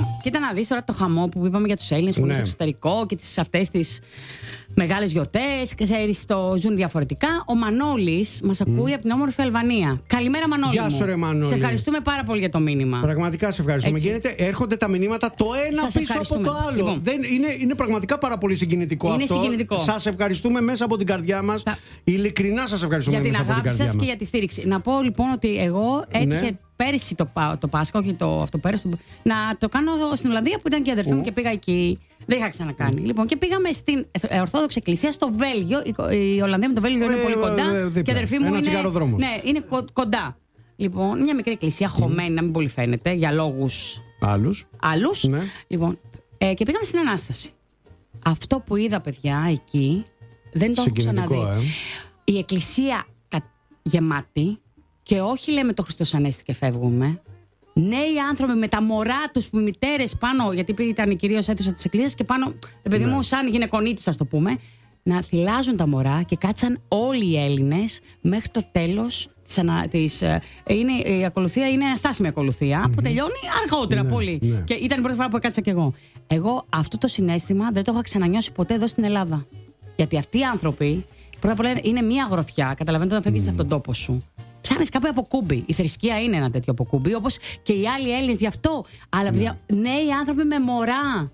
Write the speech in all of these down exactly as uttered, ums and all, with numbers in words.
κοίτα να δεις τώρα το χαμό που είπαμε για τους Έλληνες που είναι Ναι. στο εξωτερικό και τις, αυτές τις μεγάλες γιορτές, ξέρεις, το ζουν διαφορετικά. Ο Μανώλης μας ακούει από την όμορφη Αλβανία. Καλημέρα, Μανώλη. Γεια μου. σου, ρε Μανώλη. Σε ευχαριστούμε πάρα πολύ για το μήνυμα. Πραγματικά σε ευχαριστούμε. Έτσι. Γίνεται, έρχονται τα μηνύματα το ένα Σας πίσω από ευχαριστούμε. το άλλο. Λοιπόν. Δεν, είναι, είναι πραγματικά πάρα πολύ συγκινητικό Είναι αυτό. συγκινητικό. Σας ευχαριστούμε μέσα από την καρδιά μας. Τα- Ειλικρινά σας ευχαριστούμε Για την μέσα από την αγάπη καρδιά σας μας. και για τη στήριξη. Να πω λοιπόν ότι εγώ έτυχε Ναι. πέρυσι το, Πα- το Πάσχα, όχι το αυτοπέρασο, να το κάνω στην Ολλανδία που ήταν και η αδερφή μου και πήγα εκεί. Δεν είχα ξανακάνει. Λοιπόν, και πήγαμε στην ε, Ορθόδοξη Εκκλησία στο Βέλγιο. Η, η Ολλανδία με το Βέλγιο είναι Ε, πολύ κοντά. ε, ε, δίπλα. Και η αδερφή μου Ένα είναι. τσιγαροδρόμος. Ναι, είναι κο- κοντά. Λοιπόν, μια μικρή εκκλησία, χωμένη, να μην πολύ φαίνεται, για λόγους Άλλους. άλλους. Ναι. Λοιπόν, ε, και πήγαμε στην Ανάσταση. Αυτό που είδα, παιδιά, εκεί δεν το έχω Συγκινητικό, ξαναδεί. ε. Η εκκλησία κα- γεμάτη και όχι λέμε το Χριστός Ανέστη και φεύγουμε. Νέοι άνθρωποι με τα μωρά τους, που οι μητέρες πάνω, γιατί ήταν κυρίως αίθουσα της εκκλησίας και πάνω, επειδή μου, σαν γυναικονίτης, ας το πούμε, να θυλάζουν τα μωρά και κάτσαν όλοι οι Έλληνες μέχρι το τέλος της, ανα, της ε, είναι, η ακολουθία είναι αναστάσιμη ακολουθία, mm-hmm. που τελειώνει αργότερα Ναι, πολύ. ναι. Και ήταν η πρώτη φορά που έκατσα κι εγώ. Εγώ αυτό το συναίσθημα δεν το είχα ξανανιώσει ποτέ εδώ στην Ελλάδα. Γιατί αυτοί οι άνθρωποι, πρώτα απ' όλα είναι μία γροθιά, καταλαβαίνετε, όταν φεύγεις mm. από τον τόπο σου. Ψάχνεις κάπου αποκούμπι. Η θρησκεία είναι ένα τέτοιο αποκούμπι, όπως και οι άλλοι Έλληνες γι' αυτό. Αλλά Ναι. παιδιά, νέοι άνθρωποι με μωρά.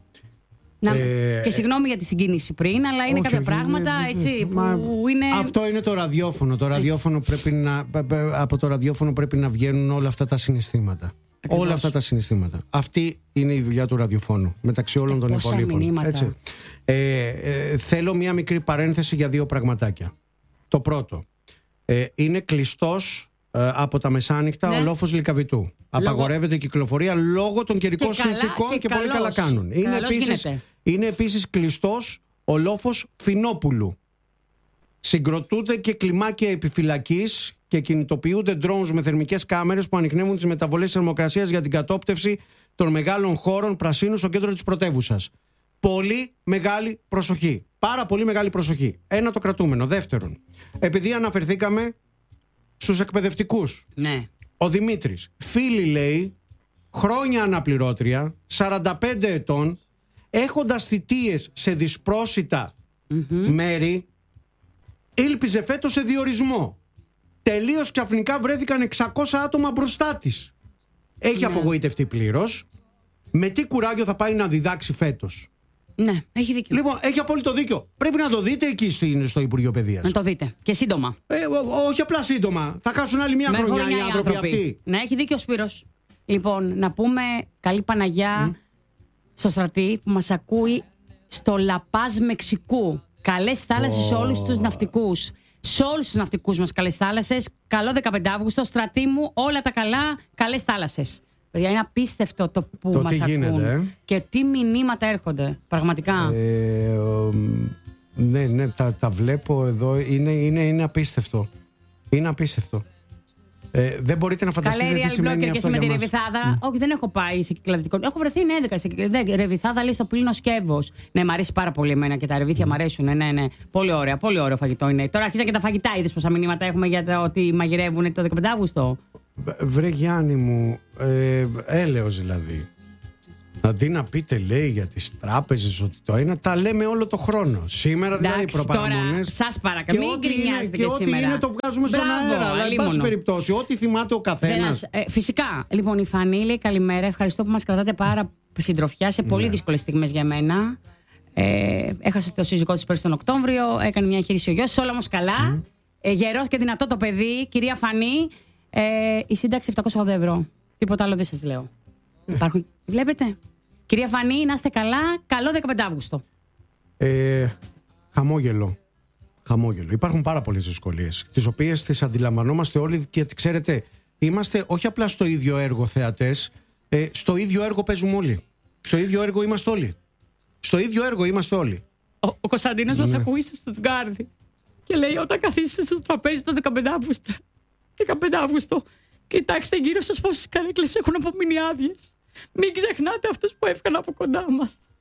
Να, Ε, και συγγνώμη για τη συγκίνηση πριν, αλλά είναι όχι, κάποια όχι, πράγματα είναι- έτσι, μα- που είναι. Αυτό είναι το ραδιόφωνο. Το ραδιόφωνο πρέπει να, από το ραδιόφωνο πρέπει να βγαίνουν όλα αυτά τα συναισθήματα. Ακριβώς. Όλα αυτά τα συναισθήματα. Αυτή είναι η δουλειά του ραδιοφώνου. Μεταξύ όλων των πόσα υπολείπων. μηνύματα. Έτσι. Ε, ε, θέλω μία μικρή παρένθεση για δύο πραγματάκια. Το πρώτο. Ε, είναι κλειστός ε, από τα μεσάνυχτα Ναι. ο λόφος Λυκαβητού. Απαγορεύεται η κυκλοφορία λόγω των καιρικών Και καλά, συνθήκων και, και πολύ καλά καλώς. κάνουν. Είναι Καλώς επίσης, γίνεται. είναι επίσης κλειστός ο λόφος Φινόπουλου. Συγκροτούνται και κλιμάκια επιφυλακής και κινητοποιούνται drones με θερμικές κάμερες που ανιχνεύουν τις μεταβολές της θερμοκρασίας για την κατόπτευση των μεγάλων χώρων πρασίνου στο κέντρο της πρωτεύουσας. Πολύ μεγάλη προσοχή. Πάρα πολύ μεγάλη προσοχή. Ένα το κρατούμενο. Δεύτερον, επειδή αναφερθήκαμε στους εκπαιδευτικούς. Ναι. Ο Δημήτρης, φίλη λέει, χρόνια αναπληρώτρια, σαράντα πέντε ετών, έχοντας θητείες σε δυσπρόσιτα μέρη, ήλπιζε φέτος σε διορισμό. Τελείως ξαφνικά βρέθηκαν εξακόσια άτομα μπροστά της. Έχει Ναι. απογοητευτεί πλήρως. Με τι κουράγιο θα πάει να διδάξει φέτος? Ναι, έχει δίκιο. Λοιπόν, έχει απόλυτο δίκιο. Πρέπει να το δείτε εκεί στην- στο Υπουργείο Παιδείας. Να το δείτε. Και σύντομα. Ε, ό- όχι απλά σύντομα. Θα χάσουν άλλη μια Με χρονιά χρόνια οι άνθρωποι αυτοί. Ναι, έχει δίκιο ο Σπύρος. Λοιπόν, να πούμε καλή Παναγιά στο στρατή που μας ακούει στο Λαπάζ Μεξικού. Καλές θάλασσες σε όλους τους ναυτικούς. Σε όλους τους ναυτικούς μας καλές θάλασσες. Καλό δεκαπέντε Αυγούστου, στρατή μου, όλα τα καλά, καλές θάλασσες. Παιδιά, είναι απίστευτο το που Το μας τι ακούν. γίνεται, ε. Και τι μηνύματα έρχονται, πραγματικά. Ε, ο, ναι, ναι, τα, τα βλέπω εδώ. Είναι, είναι, είναι απίστευτο. Είναι απίστευτο. Ε, δεν μπορείτε να φανταστείτε Καλέ, τι real σημαίνει blocker και αυτό εσύ με τη για μας. Ρεβιθάδα. Όχι, δεν έχω πάει σε κυκλαδικό. Έχω βρεθεί νέδικα σε κυκλαδικό. Ρεβιθάδα λέει στο Πλήνο Σκεύος. Ναι, μ' αρέσει πάρα πολύ εμένα και τα ρεβίθια μ' αρέσουν. Ναι, ναι. Πολύ ωραία, πολύ ωραίο φαγητό είναι. Τώρα αρχίζαν και τα φαγητά. Είδες πόσα μηνύματα έχουμε για το ότι μαγειρεύουν το δεκαπέντε Αυγούστου. Βρε Γιάννη μου, ε, έλεος δηλαδή. Αντί να πείτε, λέει, για τις τράπεζες ότι το ένα, τα λέμε όλο το χρόνο. Σήμερα δηλαδή οι Εντάξει, τώρα προπαραμονές. σας παρακαλώ, μην ό,τι είναι, γκρινιάζετε και και ό,τι σήμερα. είναι το βγάζουμε στον Μπράβο, αέρα. Αλλά, εν πάση αλίμονο. περιπτώσει, ό,τι θυμάται ο καθένας. Δεν, ε, φυσικά. Λοιπόν, η Φανή λέει καλημέρα. Ευχαριστώ που μας κρατάτε πάρα συντροφιά σε πολύ Ναι. δύσκολες στιγμές για μένα. Ε, έχασε το σύζυγό της πέρυσι τον Οκτώβριο. Έκανε μια εγχείρηση ο γιος. Όλα όμως καλά. Mm. Ε, γερός και δυνατό το παιδί. Κυρία Φανή, ε, η σύνταξη επτακόσια ογδόντα ευρώ. Τίποτα άλλο δεν σας λέω. Υπάρχουν. Βλέπετε. Κυρία Φανή, να είστε καλά. Καλό δεκαπέντε Αυγούστου. Ε, χαμόγελο. Χαμόγελο. Υπάρχουν πάρα πολλές δυσκολίες, τις οποίες τις αντιλαμβανόμαστε όλοι και ξέρετε, είμαστε όχι απλά στο ίδιο έργο θεατές, ε, στο ίδιο έργο παίζουμε όλοι. Στο ίδιο έργο είμαστε όλοι. Στο ίδιο έργο είμαστε όλοι. Ο, ο Κωνσταντίνος μας ακούει στο Στουτγκάρδι και λέει: όταν καθίσετε στο τραπέζι το δεκαπέντε Αυγούστου, δεκαπέντε Αυγούστου, κοιτάξτε γύρω σας πόσες καρέκλες έχουν απομείνει άδειες. Μην ξεχνάτε αυτούς που έφυγαν από κοντά μας.